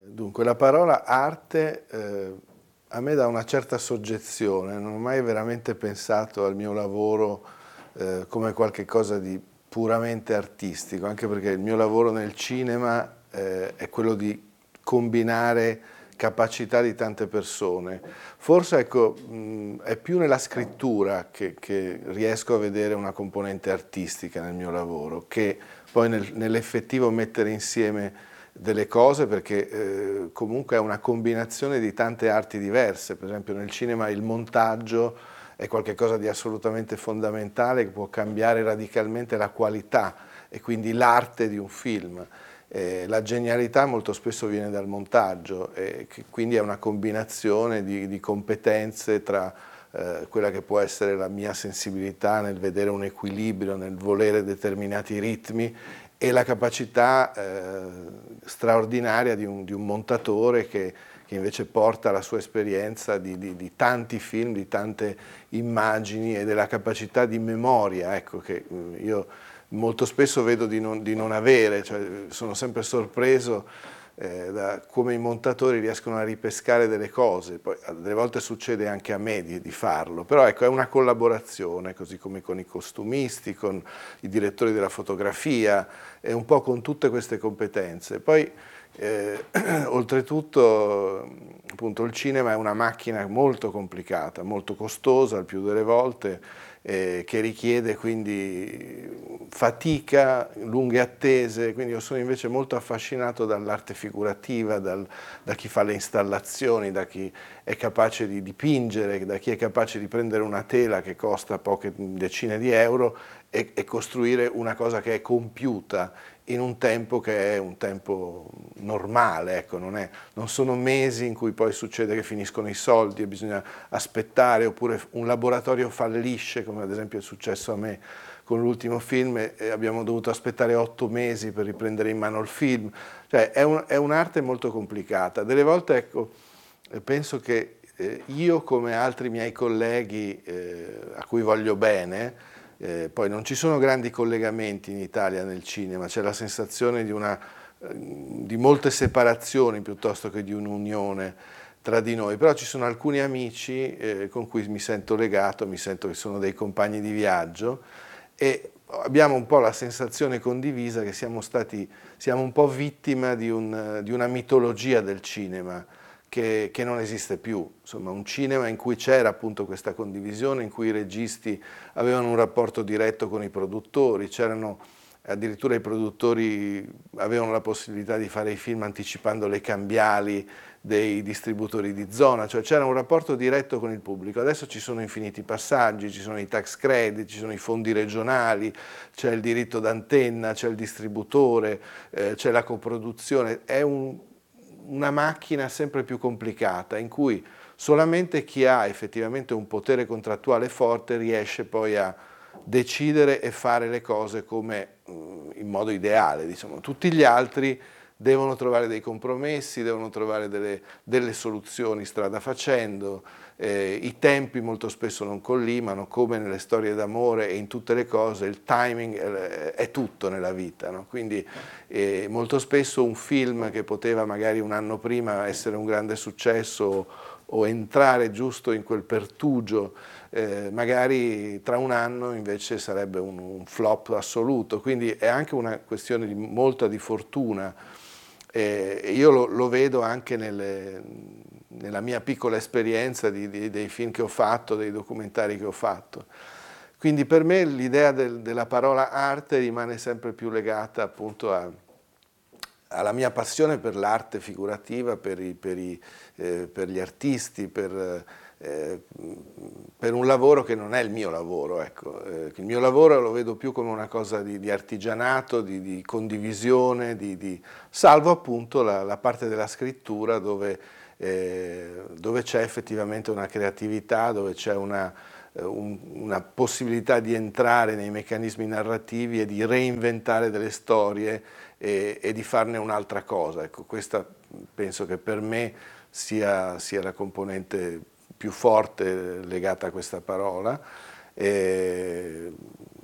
Dunque, la parola arte a me dà una certa soggezione, non ho mai veramente pensato al mio lavoro come qualche cosa di puramente artistico, anche perché il mio lavoro nel cinema è quello di combinare capacità di tante persone. Forse ecco, è più nella scrittura che riesco a vedere una componente artistica nel mio lavoro, che poi nell'effettivo mettere insieme delle cose, perché comunque è una combinazione di tante arti diverse. Per esempio nel cinema il montaggio è qualcosa di assolutamente fondamentale che può cambiare radicalmente la qualità e quindi l'arte di un film. La genialità molto spesso viene dal montaggio, quindi è una combinazione di competenze tra quella che può essere la mia sensibilità nel vedere un equilibrio, nel volere determinati ritmi, e la capacità straordinaria di un montatore che invece porta la sua esperienza di tanti film, di tante immagini e della capacità di memoria, ecco, che io molto spesso vedo di non avere, cioè, sono sempre sorpreso da come i montatori riescono a ripescare delle cose. Poi delle volte succede anche a me di farlo, però ecco, è una collaborazione, così come con i costumisti, con i direttori della fotografia, e un po' con tutte queste competenze. Poi oltretutto appunto il cinema è una macchina molto complicata, molto costosa il più delle volte, che richiede quindi fatica, lunghe attese, quindi io sono invece molto affascinato dall'arte figurativa, da chi fa le installazioni, da chi è capace di dipingere, da chi è capace di prendere una tela che costa poche decine di euro e costruire una cosa che è compiuta in un tempo che è un tempo normale, ecco, non sono mesi in cui poi succede che finiscono i soldi e bisogna aspettare, oppure un laboratorio fallisce, come ad esempio è successo a me con l'ultimo film, e abbiamo dovuto aspettare 8 mesi per riprendere in mano il film. Cioè è un'arte molto complicata. Delle volte, ecco, penso che io, come altri miei colleghi a cui voglio bene, poi non ci sono grandi collegamenti in Italia nel cinema, c'è la sensazione di molte separazioni piuttosto che di un'unione tra di noi, però ci sono alcuni amici con cui mi sento legato, mi sento che sono dei compagni di viaggio, e abbiamo un po' la sensazione condivisa che siamo un po' vittima di una mitologia del cinema che non esiste più. Insomma, un cinema in cui c'era appunto questa condivisione, in cui i registi avevano un rapporto diretto con i produttori, c'erano addirittura i produttori avevano la possibilità di fare i film anticipando le cambiali dei distributori di zona, cioè c'era un rapporto diretto con il pubblico. Adesso ci sono infiniti passaggi, ci sono i tax credit, ci sono i fondi regionali, c'è il diritto d'antenna, c'è il distributore, c'è la coproduzione. È una macchina sempre più complicata in cui solamente chi ha effettivamente un potere contrattuale forte riesce poi a decidere e fare le cose come in modo ideale, diciamo. Tutti gli altri devono trovare dei compromessi, devono trovare delle soluzioni strada facendo, i tempi molto spesso non collimano, come nelle storie d'amore e in tutte le cose, il timing è tutto nella vita, no? Quindi molto spesso un film che poteva magari un anno prima essere un grande successo o entrare giusto in quel pertugio, magari tra un anno invece sarebbe un flop assoluto, quindi è anche una questione di molta di fortuna. Io lo vedo anche nella mia piccola esperienza dei film che ho fatto, dei documentari che ho fatto. Quindi per me l'idea della parola arte rimane sempre più legata appunto alla mia passione per l'arte figurativa, per gli artisti, per un lavoro che non è il mio lavoro. Ecco. Il mio lavoro lo vedo più come una cosa di artigianato, di condivisione, salvo appunto la parte della scrittura dove c'è effettivamente una creatività, dove c'è una possibilità di entrare nei meccanismi narrativi e di reinventare delle storie e di farne un'altra cosa. Ecco, questa penso che per me sia la componente più forte legata a questa parola.